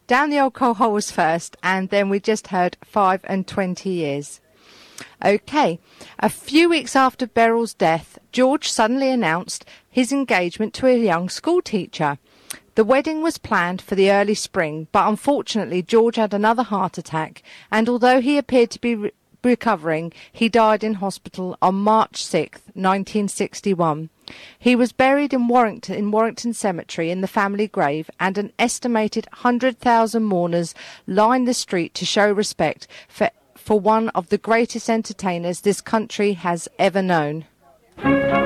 Down the Old Coal Hole was first, and then we just heard 5 and 20 years. OK, a few weeks after Beryl's death, George suddenly announced his engagement to a young schoolteacher. The wedding was planned for the early spring, but unfortunately George had another heart attack, and although he appeared to be recovering, he died in hospital on March 6, 1961. He was buried in Warrington Cemetery in the family grave, and an estimated 100,000 mourners lined the street to show respect for one of the greatest entertainers this country has ever known.